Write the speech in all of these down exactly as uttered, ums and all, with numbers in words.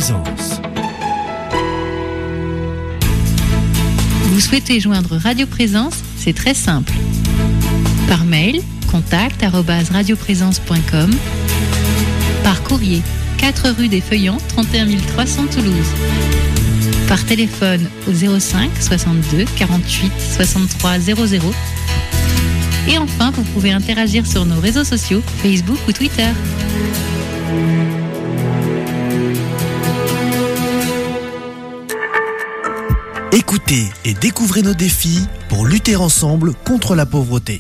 Présence. Vous souhaitez joindre Radio Présence? C'est très simple. Par mail, contact arobase radioprésence point com. Par courrier, quatre rue des Feuillants, trente et un mille trois cents Toulouse. Par téléphone au zéro cinq soixante-deux quarante-huit soixante-trois zéro zéro. Et enfin, vous pouvez interagir sur nos réseaux sociaux, Facebook ou Twitter. Écoutez et découvrez nos défis pour lutter ensemble contre la pauvreté.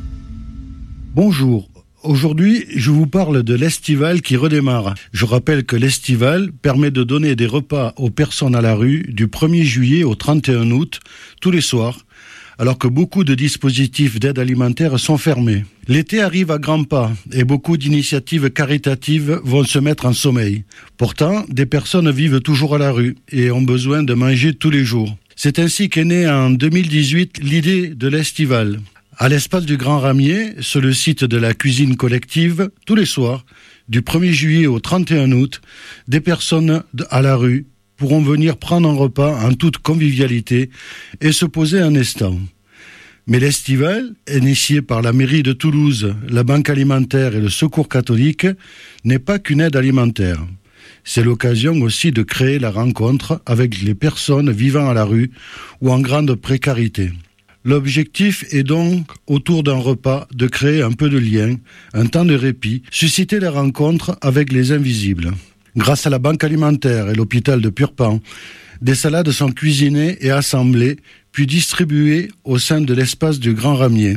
Bonjour. Aujourd'hui, je vous parle de l'Estival qui redémarre. Je rappelle que l'Estival permet de donner des repas aux personnes à la rue du premier juillet au trente et un août, tous les soirs, alors que beaucoup de dispositifs d'aide alimentaire sont fermés. L'été arrive à grands pas et beaucoup d'initiatives caritatives vont se mettre en sommeil. Pourtant, des personnes vivent toujours à la rue et ont besoin de manger tous les jours. C'est ainsi qu'est née en deux mille dix-huit l'idée de l'Estival. À l'espace du Grand Ramier, sur le site de la cuisine collective, tous les soirs, du premier juillet au trente et un août, des personnes à la rue pourront venir prendre un repas en toute convivialité et se poser un instant. Mais l'Estival, initié par la mairie de Toulouse, la Banque alimentaire et le Secours catholique, n'est pas qu'une aide alimentaire. C'est l'occasion aussi de créer la rencontre avec les personnes vivant à la rue ou en grande précarité. L'objectif est donc, autour d'un repas, de créer un peu de lien, un temps de répit, susciter la rencontre avec les invisibles. Grâce à la Banque alimentaire et l'hôpital de Purpan, des salades sont cuisinées et assemblées, puis distribuées au sein de l'espace du Grand Ramier.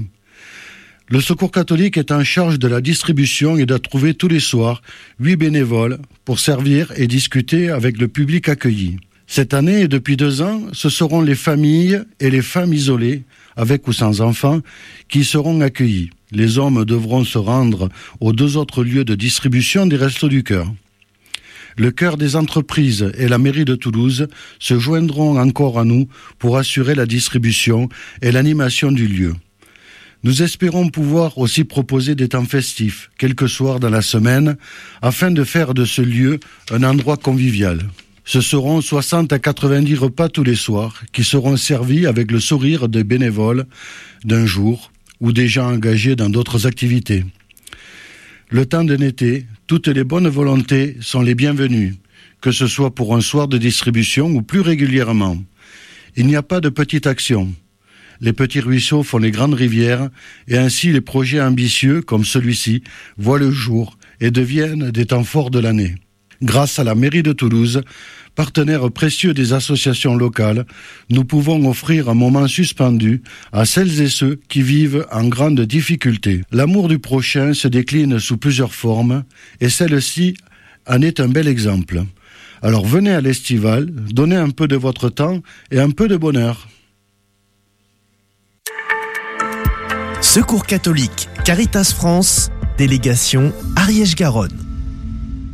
Le Secours catholique est en charge de la distribution et doit trouver tous les soirs huit bénévoles pour servir et discuter avec le public accueilli. Cette année et depuis deux ans, ce seront les familles et les femmes isolées, avec ou sans enfants, qui seront accueillis. Les hommes devront se rendre aux deux autres lieux de distribution des Restos du Cœur. Le Cœur des entreprises et la mairie de Toulouse se joindront encore à nous pour assurer la distribution et l'animation du lieu. Nous espérons pouvoir aussi proposer des temps festifs, quelques soirs dans la semaine, afin de faire de ce lieu un endroit convivial. Ce seront soixante à quatre-vingt-dix repas tous les soirs qui seront servis avec le sourire des bénévoles d'un jour ou déjà engagés dans d'autres activités. Le temps d'un été, toutes les bonnes volontés sont les bienvenues, que ce soit pour un soir de distribution ou plus régulièrement. Il n'y a pas de petite action. Les petits ruisseaux font les grandes rivières et ainsi les projets ambitieux comme celui-ci voient le jour et deviennent des temps forts de l'année. Grâce à la mairie de Toulouse, partenaire précieux des associations locales, nous pouvons offrir un moment suspendu à celles et ceux qui vivent en grande difficulté. L'amour du prochain se décline sous plusieurs formes et celle-ci en est un bel exemple. Alors venez à l'Estival, donnez un peu de votre temps et un peu de bonheur. Secours catholique, Caritas France, délégation Ariège-Garonne.